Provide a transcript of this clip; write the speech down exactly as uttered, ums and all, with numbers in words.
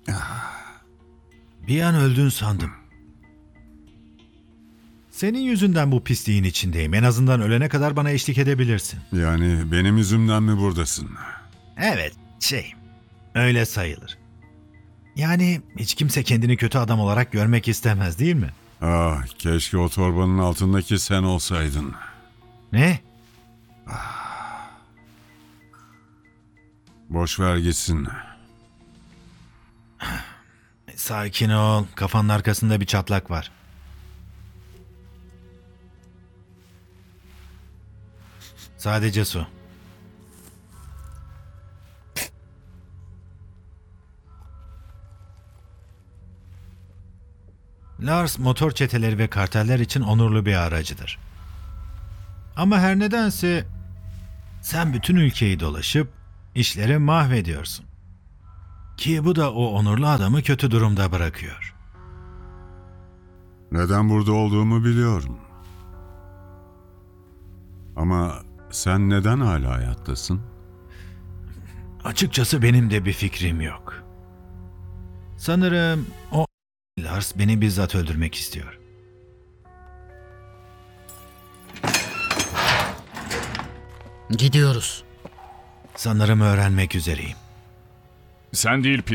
Bir an öldün sandım. Senin yüzünden bu pisliğin içindeyim. En azından ölene kadar bana eşlik edebilirsin. Yani benim yüzümden mi buradasın? Evet, şey, öyle sayılır. Yani hiç kimse kendini kötü adam olarak görmek istemez, değil mi? Ah, keşke o torbanın altındaki sen olsaydın. Ne? Boş ver gitsin. Sakin ol. Kafanın arkasında bir çatlak var. Sadece su. Lars motor çeteleri ve karteller için onurlu bir aracıdır. Ama her nedense sen bütün ülkeyi dolaşıp işleri mahvediyorsun. Ki bu da o onurlu adamı kötü durumda bırakıyor. Neden burada olduğumu biliyorum. Ama sen neden hala hayattasın? Açıkçası benim de bir fikrim yok. Sanırım o Lars beni bizzat öldürmek istiyor. Gidiyoruz. Sanırım öğrenmek üzereyim. Sen değil